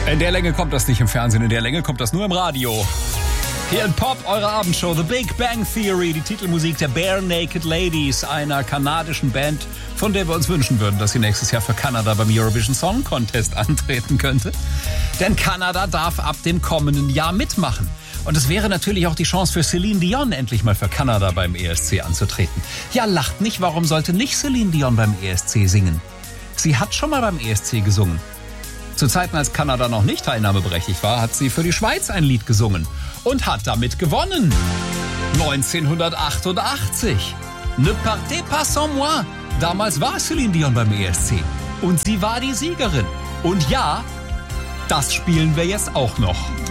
In der Länge kommt das nicht im Fernsehen, in der Länge kommt das nur im Radio. Hier in Pop, eure Abendshow, The Big Bang Theory, die Titelmusik der Bare Naked Ladies, einer kanadischen Band, von der wir uns wünschen würden, dass sie nächstes Jahr für Kanada beim Eurovision Song Contest antreten könnte. Denn Kanada darf ab dem kommenden Jahr mitmachen. Und es wäre natürlich auch die Chance für Celine Dion, endlich mal für Kanada beim ESC anzutreten. Ja, lacht nicht, warum sollte nicht Celine Dion beim ESC singen? Sie hat schon mal beim ESC gesungen. Zu Zeiten, als Kanada noch nicht teilnahmeberechtigt war, hat sie für die Schweiz ein Lied gesungen und hat damit gewonnen. 1988. Ne partez pas sans moi. Damals war Celine Dion beim ESC und sie war die Siegerin. Und ja, das spielen wir jetzt auch noch.